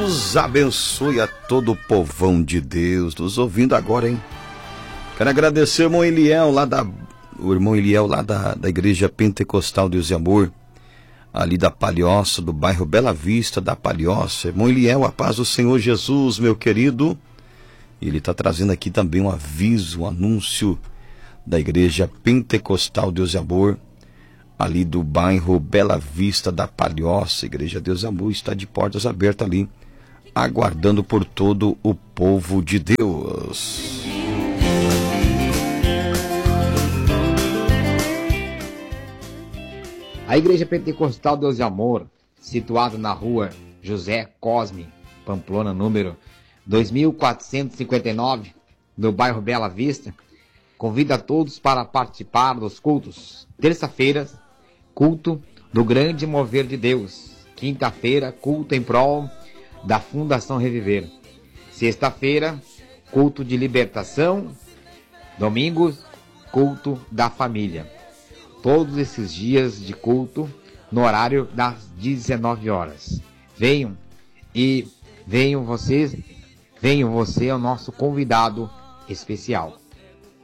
Deus abençoe a todo o povão de Deus nos ouvindo agora, hein? Quero agradecer o irmão Eliel lá da Igreja Pentecostal Deus e Amor, ali da Palhoça, do bairro Bela Vista da Palhoça. Irmão Eliel, a paz do Senhor Jesus, meu querido. Ele está trazendo aqui também um aviso, um anúncio da Igreja Pentecostal Deus e Amor, ali do bairro Bela Vista da Palhoça. Igreja Deus e Amor está de portas abertas ali, aguardando por todo o povo de Deus. A Igreja Pentecostal Deus e Amor, situada na rua José Cosme, Pamplona, número 2459, no bairro Bela Vista, convida a todos para participar dos cultos. Terça-feira, culto do Grande Mover de Deus. Quinta-feira, culto em prol da Fundação Reviver. Sexta-feira, culto de libertação. Domingos, culto da família. Todos esses dias de culto no horário das 19 horas. Venham você é o nosso convidado especial.